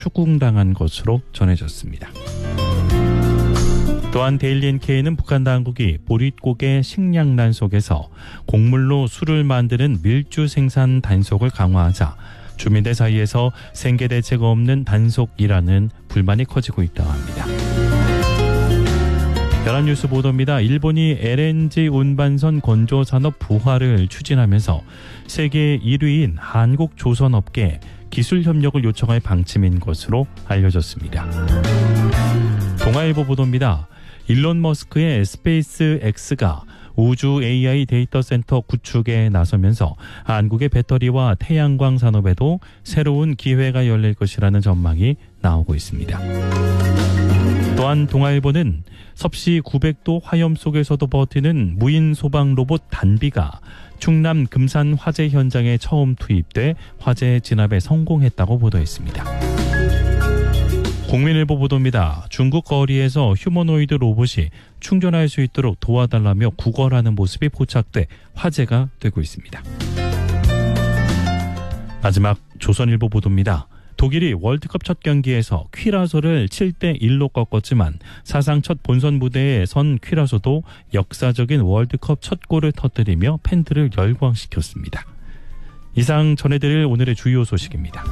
추궁당한 것으로 전해졌습니다. 또한 데일리 NK는 북한 당국이 보릿고개 식량난 속에서 곡물로 술을 만드는 밀주 생산 단속을 강화하자 주민들 사이에서 생계 대책 없는 단속이라는 불만이 커지고 있다고 합니다. 연합뉴스 보도입니다. 일본이 LNG 운반선 건조산업 부활을 추진하면서 세계 1위인 한국조선업계에 기술 협력을 요청할 방침인 것으로 알려졌습니다. 동아일보 보도입니다. 일론 머스크의 스페이스 X가 우주 AI 데이터 센터 구축에 나서면서 한국의 배터리와 태양광 산업에도 새로운 기회가 열릴 것이라는 전망이 나오고 있습니다. 또한 동아일보는 섭씨 900도 화염 속에서도 버티는 무인 소방 로봇 단비가 충남 금산 화재 현장에 처음 투입돼 화재 진압에 성공했다고 보도했습니다. 국민일보 보도입니다. 중국 거리에서 휴머노이드 로봇이 충전할 수 있도록 도와달라며 구걸하는 모습이 포착돼 화제가 되고 있습니다. 마지막 조선일보 보도입니다. 독일이 월드컵 첫 경기에서 퀴라소를 7대1로 꺾었지만 사상 첫 본선 무대에 선 퀴라소도 역사적인 월드컵 첫 골을 터뜨리며 팬들을 열광시켰습니다. 이상 전해드릴 오늘의 주요 소식입니다.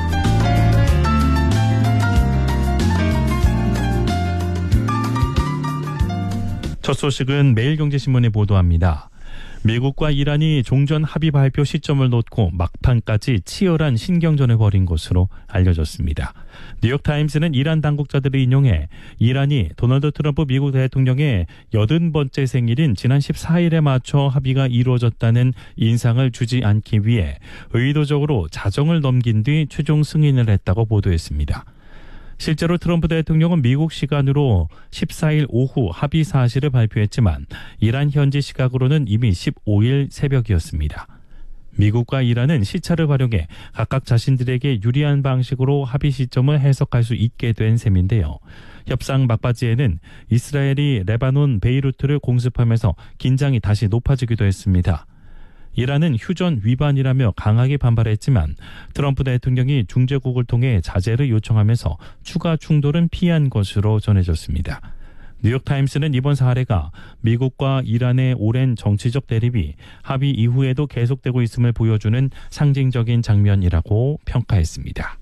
첫 소식은 매일경제신문이 보도합니다. 미국과 이란이 종전 합의 발표 시점을 놓고 막판까지 치열한 신경전을 벌인 것으로 알려졌습니다. 뉴욕타임스는 이란 당국자들을 인용해 이란이 도널드 트럼프 미국 대통령의 80번째 생일인 지난 14일에 맞춰 합의가 이루어졌다는 인상을 주지 않기 위해 의도적으로 자정을 넘긴 뒤 최종 승인을 했다고 보도했습니다. 실제로 트럼프 대통령은 미국 시간으로 14일 오후 합의 사실을 발표했지만 이란 현지 시각으로는 이미 15일 새벽이었습니다. 미국과 이란은 시차를 활용해 각각 자신들에게 유리한 방식으로 합의 시점을 해석할 수 있게 된 셈인데요. 협상 막바지에는 이스라엘이 레바논 베이루트를 공습하면서 긴장이 다시 높아지기도 했습니다. 이란은 휴전 위반이라며 강하게 반발했지만 트럼프 대통령이 중재국을 통해 자제를 요청하면서 추가 충돌은 피한 것으로 전해졌습니다. 뉴욕타임스는 이번 사례가 미국과 이란의 오랜 정치적 대립이 합의 이후에도 계속되고 있음을 보여주는 상징적인 장면이라고 평가했습니다.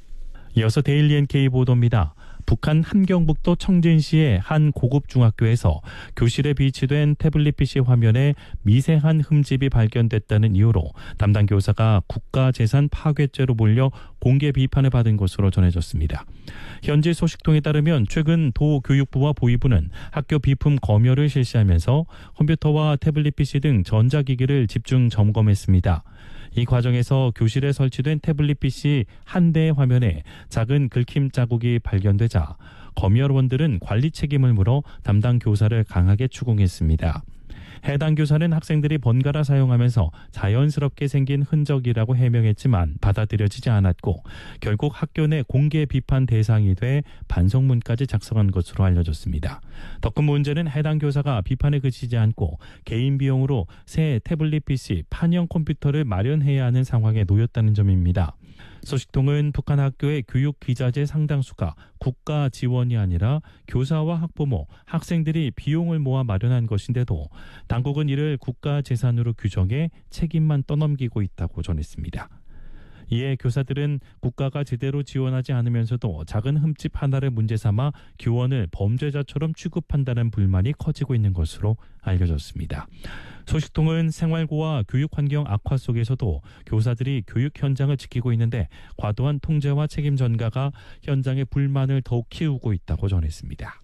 이어서 데일리 NK 보도입니다. 북한 함경북도 청진시의 한 고급 중학교에서 교실에 비치된 태블릿 PC 화면에 미세한 흠집이 발견됐다는 이유로 담당 교사가 국가재산 파괴죄로 몰려 공개 비판을 받은 것으로 전해졌습니다. 현지 소식통에 따르면 최근 도교육부와 보위부는 학교 비품 검열을 실시하면서 컴퓨터와 태블릿 PC 등 전자기기를 집중 점검했습니다. 이 과정에서 교실에 설치된 태블릿 PC 한 대의 화면에 작은 긁힘 자국이 발견되자 검열원들은 관리 책임을 물어 담당 교사를 강하게 추궁했습니다. 해당 교사는 학생들이 번갈아 사용하면서 자연스럽게 생긴 흔적이라고 해명했지만 받아들여지지 않았고 결국 학교 내 공개 비판 대상이 돼 반성문까지 작성한 것으로 알려졌습니다. 더 큰 문제는 해당 교사가 비판에 그치지 않고 개인 비용으로 새 태블릿 PC 판형 컴퓨터를 마련해야 하는 상황에 놓였다는 점입니다. 소식통은 북한 학교의 교육 기자재 상당수가 국가 지원이 아니라 교사와 학부모, 학생들이 비용을 모아 마련한 것인데도 당국은 이를 국가 재산으로 규정해 책임만 떠넘기고 있다고 전했습니다. 이에 교사들은 국가가 제대로 지원하지 않으면서도 작은 흠집 하나를 문제 삼아 교원을 범죄자처럼 취급한다는 불만이 커지고 있는 것으로 알려졌습니다. 소식통은 생활고와 교육 환경 악화 속에서도 교사들이 교육 현장을 지키고 있는데 과도한 통제와 책임 전가가 현장의 불만을 더욱 키우고 있다고 전했습니다.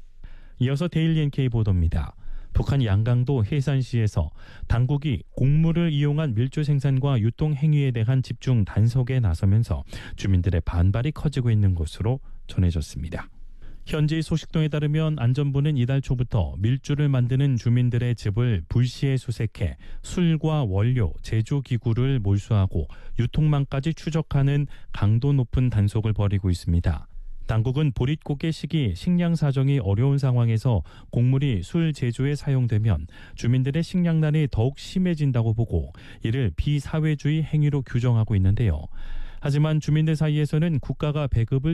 이어서 데일리 NK 보도입니다. 북한 양강도 해산시에서 당국이 곡물을 이용한 밀주 생산과 유통 행위에 대한 집중 단속에 나서면서 주민들의 반발이 커지고 있는 것으로 전해졌습니다. 현지 소식통에 따르면 안전부는 이달 초부터 밀주를 만드는 주민들의 집을 불시에 수색해 술과 원료, 제조기구를 몰수하고 유통망까지 추적하는 강도 높은 단속을 벌이고 있습니다. 당국은 보릿고개 시기 식량 사정이 어려운 상황에서 곡물이 술 제조에 사용되면 주민들의 식량난이 더욱 심해진다고 보고 이를 비사회주의 행위로 규정하고 있는데요. 하지만 주민들 사이에서는 국가가 배급을